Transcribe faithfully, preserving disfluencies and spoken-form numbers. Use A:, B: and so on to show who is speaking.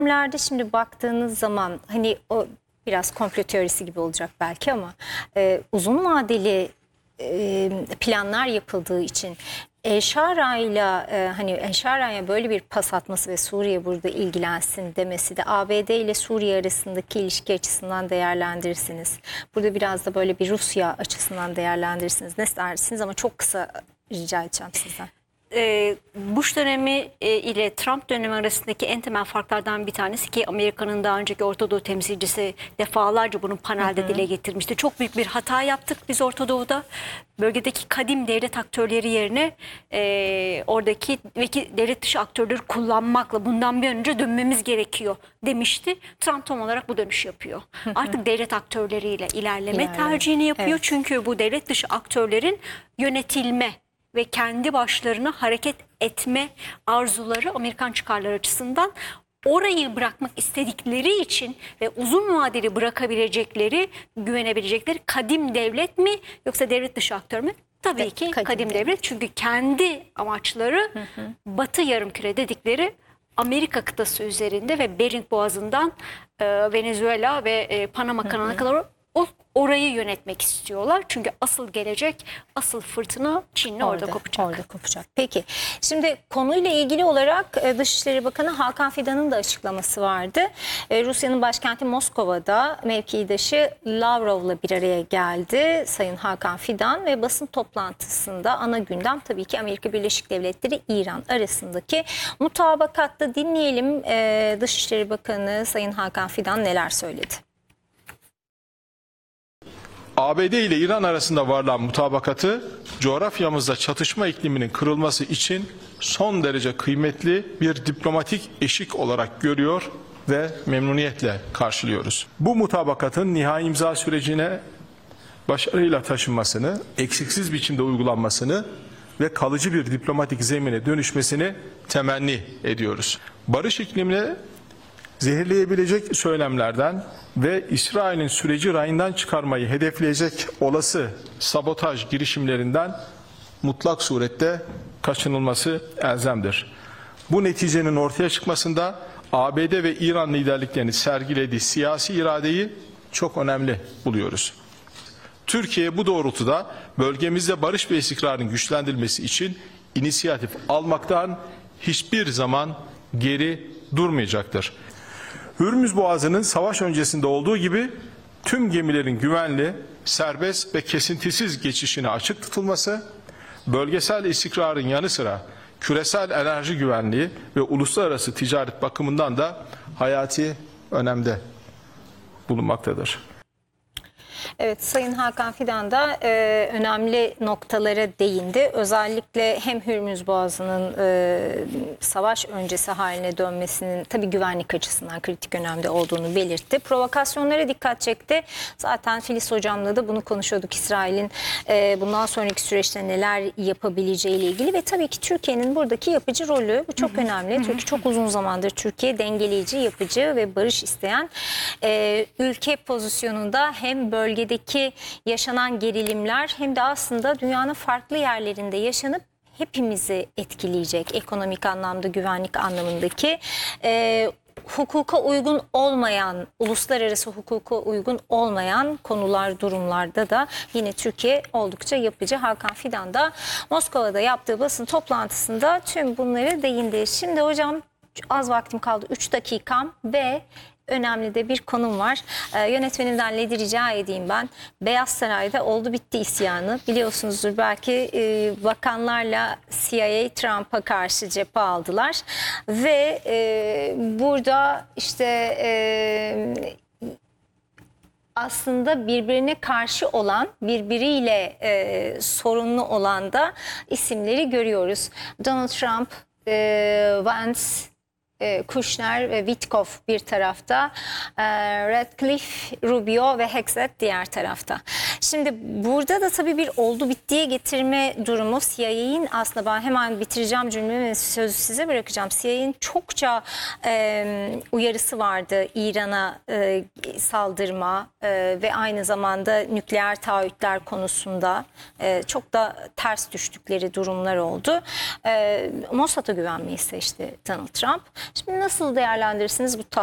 A: Lerde şimdi baktığınız zaman hani o biraz komplo teorisi gibi olacak belki ama e, uzun vadeli e, planlar yapıldığı için El-Şara'yla e, hani El-Şara'ya böyle bir pas atması ve Suriye burada ilgilensin demesi de A B D ile Suriye arasındaki ilişki açısından değerlendirirsiniz. Burada biraz da böyle bir Rusya açısından değerlendirirsiniz. Ne dersiniz ama çok kısa rica edeceğim sizden.
B: Ee, Bush dönemi e, ile Trump dönemi arasındaki en temel farklardan bir tanesi ki Amerika'nın daha önceki Orta Doğu temsilcisi defalarca bunu panelde hı hı. dile getirmişti. Çok büyük bir hata yaptık biz Orta Doğu'da. Bölgedeki kadim devlet aktörleri yerine e, oradaki devlet dışı aktörleri kullanmakla bundan bir önce dönmemiz gerekiyor demişti. Trump tam olarak bu dönüş yapıyor. Hı hı. Artık devlet aktörleriyle ilerleme İlerle. tercihini yapıyor. Evet. Çünkü bu devlet dışı aktörlerin yönetilme ve kendi başlarına hareket etme arzuları Amerikan çıkarları açısından orayı bırakmak istedikleri için ve uzun vadeli bırakabilecekleri, güvenebilecekleri kadim devlet mi yoksa devlet dışı aktör mü? Tabii evet, ki kadim, kadim devlet. devlet. Çünkü kendi amaçları hı hı. Batı Yarımküre dedikleri Amerika kıtası üzerinde ve Bering Boğazı'ndan e, Venezuela ve e, Panama kanalına kadar o orayı yönetmek istiyorlar. Çünkü asıl gelecek, asıl fırtına Çin'le orada, orada kopacak.
A: Orada kopacak. Peki. Şimdi konuyla ilgili olarak Dışişleri Bakanı Hakan Fidan'ın da açıklaması vardı. Rusya'nın başkenti Moskova'da mevkidaşı Lavrov'la bir araya geldi Sayın Hakan Fidan ve basın toplantısında ana gündem tabii ki Amerika Birleşik Devletleri İran arasındaki mutabakatta. Dinleyelim Dışişleri Bakanı Sayın Hakan Fidan neler söyledi.
C: A B D ile İran arasında varılan mutabakatı coğrafyamızda çatışma ikliminin kırılması için son derece kıymetli bir diplomatik eşik olarak görüyor ve memnuniyetle karşılıyoruz. Bu mutabakatın nihai imza sürecine başarıyla taşınmasını, eksiksiz biçimde uygulanmasını ve kalıcı bir diplomatik zemine dönüşmesini temenni ediyoruz. Barış iklimini zehirleyebilecek söylemlerden ve İsrail'in süreci rayından çıkarmayı hedefleyecek olası sabotaj girişimlerinden mutlak surette kaçınılması elzemdir. Bu neticenin ortaya çıkmasında A B D ve İran liderliklerinin sergilediği siyasi iradeyi çok önemli buluyoruz. Türkiye bu doğrultuda bölgemizde barış ve istikrarın güçlendirilmesi için inisiyatif almaktan hiçbir zaman geri durmayacaktır. Hürmüz Boğazı'nın savaş öncesinde olduğu gibi tüm gemilerin güvenli, serbest ve kesintisiz geçişine açık tutulması, bölgesel istikrarın yanı sıra küresel enerji güvenliği ve uluslararası ticaret bakımından da hayati önemde bulunmaktadır.
A: Evet, Sayın Hakan Fidan da e, önemli noktalara değindi. Özellikle hem Hürmüz Boğazı'nın e, savaş öncesi haline dönmesinin tabii güvenlik açısından kritik önemde olduğunu belirtti. Provokasyonlara dikkat çekti. Zaten Filiz Hocam'la da bunu konuşuyorduk. İsrail'in e, bundan sonraki süreçte neler yapabileceği ile ilgili ve tabii ki Türkiye'nin buradaki yapıcı rolü bu çok önemli. Çünkü çok uzun zamandır Türkiye dengeleyici, yapıcı ve barış isteyen e, ülke pozisyonunda hem bölge bölgedeki yaşanan gerilimler hem de aslında dünyanın farklı yerlerinde yaşanıp hepimizi etkileyecek ekonomik anlamda, güvenlik anlamındaki e, hukuka uygun olmayan, uluslararası hukuka uygun olmayan konular, durumlarda da yine Türkiye oldukça yapıcı. Hakan Fidan da Moskova'da yaptığı basın toplantısında tüm bunları değindi. Şimdi hocam az vaktim kaldı, üç dakikam ve önemli de bir konum var. Ee, yönetmenimden Ledi rica edeyim ben. Beyaz Saray'da oldu bitti isyanı. Biliyorsunuzdur belki e, bakanlarla C I A Trump'a karşı cephe aldılar. Ve e, burada işte e, aslında birbirine karşı olan, birbiriyle e, sorunlu olan da isimleri görüyoruz. Donald Trump, e, Vance, Kushner ve Witkoff bir tarafta, Radcliffe, Rubio ve Hexet diğer tarafta. Şimdi burada da tabii bir oldu bittiye getirme durumu. C I A'nin aslında ben hemen bitireceğim cümlemi ve sözü size bırakacağım. C I A'nin çokça e, uyarısı vardı İran'a e, saldırma e, ve aynı zamanda nükleer taahhütler konusunda e, çok da ters düştükleri durumlar oldu. E, Mossad'a güvenmeyi seçti Donald Trump. Şimdi nasıl değerlendirirsiniz bu